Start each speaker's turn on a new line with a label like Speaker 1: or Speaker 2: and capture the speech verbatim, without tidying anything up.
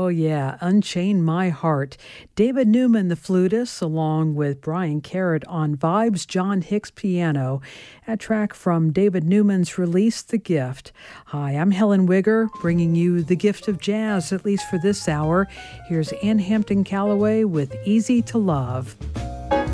Speaker 1: Oh, yeah. Unchain My Heart. David Newman, the flutist, along with Brian Carrot on vibes, John Hicks piano, a track from David Newman's release, The Gift. Hi, I'm Helen Wigger, bringing you the gift of jazz, at least for this hour. Here's Ann Hampton Callaway with Easy to Love.